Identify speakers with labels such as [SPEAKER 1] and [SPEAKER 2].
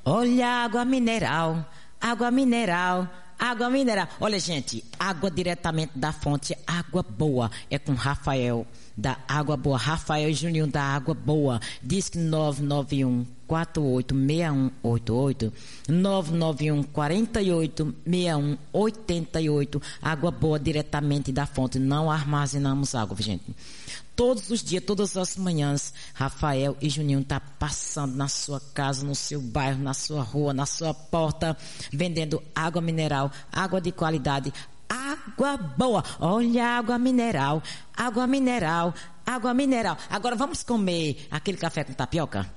[SPEAKER 1] Olha, água mineral, água mineral, água mineral. Olha, gente, água diretamente da fonte, água boa. É com Rafael, da Água Boa. Rafael e Juninho, da Água Boa. Diz que 991-486188, 991-486188. Água boa diretamente da fonte. Não armazenamos água, gente. Todos os dias, todas as manhãs, Rafael e Juninho tá passando na sua casa, no seu bairro, na sua rua, na sua porta, vendendo água mineral, água de qualidade, água boa. Olha, água mineral, água mineral, água mineral. Agora vamos comer aquele café com tapioca?